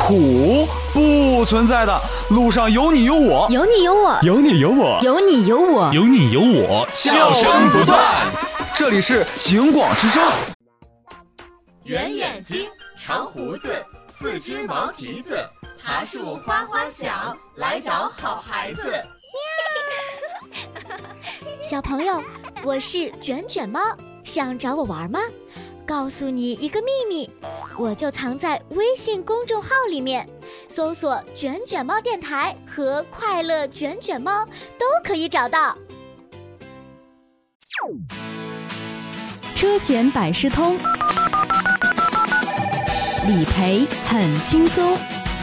苦，不存在的。路上有你有我， 有你有我， 有你有我， 有你有我， 有你有我， 笑声不断。这里是警广之声。 圆眼睛，长胡子，四只毛蹄子，爬树哗哗响，来找好孩子。 小朋友，我是卷卷猫，想找我玩吗？告诉你一个秘密，我就藏在微信公众号里面，搜索卷卷猫电台和快乐卷卷猫都可以找到。 车险百事通，理赔很轻松。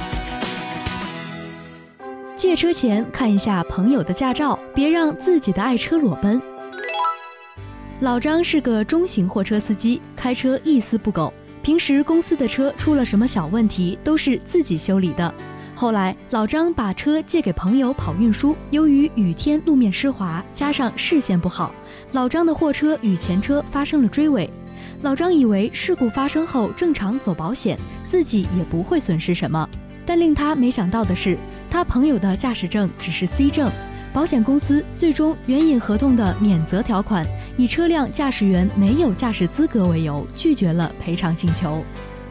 借车前看一下朋友的驾照，别让自己的爱车裸奔。老张是个中型货车司机，开车一丝不苟，平时公司的车出了什么小问题都是自己修理的。后来老张把车借给朋友跑运输，由于雨天路面湿滑，加上视线不好，老张的货车与前车发生了追尾。老张以为事故发生后正常走保险，自己也不会损失什么，但令他没想到的是，他朋友的驾驶证只是 C 证，保险公司最终援引合同的免责条款，以车辆驾驶员没有驾驶资格为由，拒绝了赔偿请求。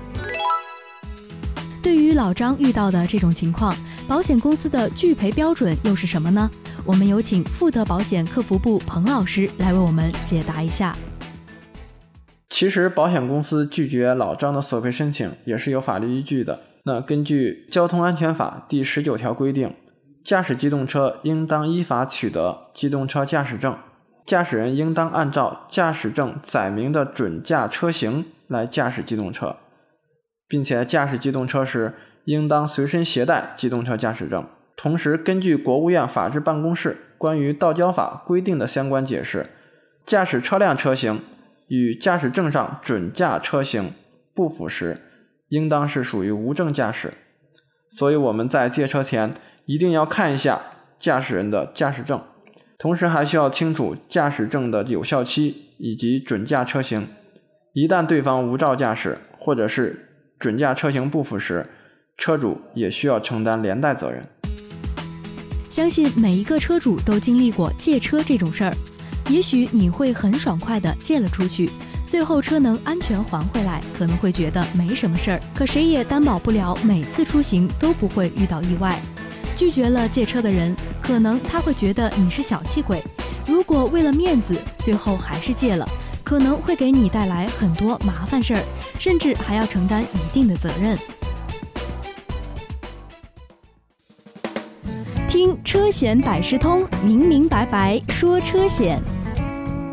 对于老张遇到的这种情况，保险公司的拒赔标准又是什么呢？我们有请富德保险客服部彭老师来为我们解答一下。 其实保险公司拒绝老张的索赔申请也是有法律依据的。那根据交通安全法第19条规定，驾驶机动车应当依法取得机动车驾驶证，驾驶人应当按照驾驶证载明的准驾车型来驾驶机动车，并且驾驶机动车时应当随身携带机动车驾驶证。同时，根据国务院法制办公室关于道交法规定的相关解释，驾驶车辆车型与驾驶证上准驾车型不符时，应当是属于无证驾驶。所以我们在借车前一定要看一下驾驶人的驾驶证，同时还需要清楚驾驶证的有效期以及准驾车型。一旦对方无照驾驶或者是准驾车型不符时，车主也需要承担连带责任。 相信每一个车主都经历过借车这种事儿，也许你会很爽快地借了出去，最后车能安全还回来，可能会觉得没什么事儿，可谁也担保不了每次出行都不会遇到意外。拒绝了借车的人，可能他会觉得你是小气鬼，如果为了面子最后还是借了，可能会给你带来很多麻烦事儿，甚至还要承担一定的责任。听车险百事通，明明白白说车险。